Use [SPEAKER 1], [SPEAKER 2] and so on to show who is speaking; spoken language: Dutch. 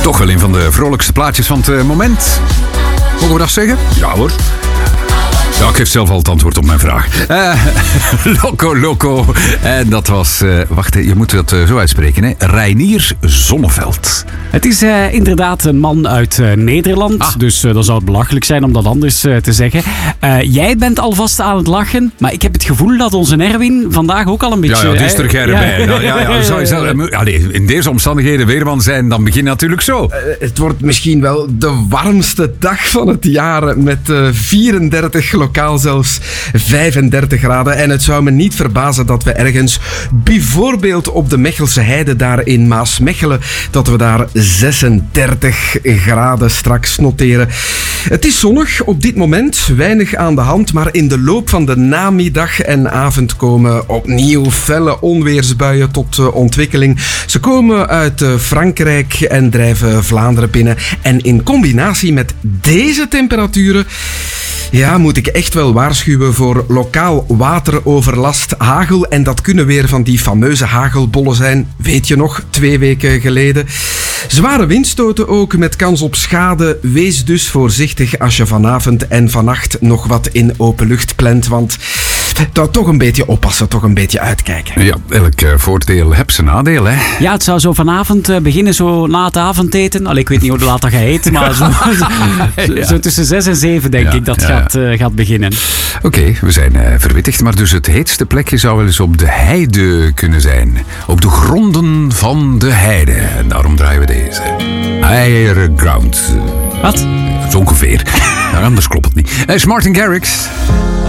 [SPEAKER 1] Toch wel een van de vrolijkste plaatjes van het moment. Mogen we dat zeggen? Ja hoor. Ja, ik geef zelf al het antwoord op mijn vraag. Loco Loco. En dat was... wacht, je moet dat zo uitspreken, hè. Reinier Zonneveld.
[SPEAKER 2] Het is inderdaad een man uit Nederland. Dus dan zou het belachelijk zijn om dat anders te zeggen. Jij bent alvast aan het lachen. Maar ik heb het gevoel dat onze Erwin vandaag ook al een beetje...
[SPEAKER 1] Ja, het is er gij erbij. In deze omstandigheden weerman zijn, dan begin je natuurlijk zo.
[SPEAKER 3] Het wordt misschien wel de warmste dag van het jaar. Met 34 lokaal zelfs 35 graden. En het zou me niet verbazen dat we ergens, bijvoorbeeld op de Mechelse Heide daar in Maasmechelen, dat we daar 36 graden straks noteren. Het is zonnig op dit moment, weinig aan de hand, maar in de loop van de namiddag en avond komen opnieuw felle onweersbuien tot ontwikkeling. Ze komen uit Frankrijk en drijven Vlaanderen binnen. En in combinatie met deze temperaturen, ja, moet ik echt wel waarschuwen voor lokaal wateroverlast, hagel. En dat kunnen weer van die fameuze hagelbollen zijn. Weet je nog, 2 weken geleden. Zware windstoten ook, met kans op schade. Wees dus voorzichtig als je vanavond en vannacht nog wat in open lucht plant. Want toch een beetje oppassen, toch een beetje uitkijken.
[SPEAKER 1] Ja, elk voordeel heeft zijn nadeel, hè?
[SPEAKER 2] Ja, het zou zo vanavond beginnen, zo na het avondeten. Allee, ik weet niet hoe laat dat gaat eten, maar zo tussen 6 en 7 denk ik dat gaat beginnen.
[SPEAKER 1] Oké, we zijn verwittigd, maar dus het heetste plekje zou wel eens op de heide kunnen zijn. Op de gronden van de heide. En daarom draaien we deze. Higher Ground.
[SPEAKER 2] Wat?
[SPEAKER 1] Zo ongeveer. Anders klopt het niet. Martin Garrix.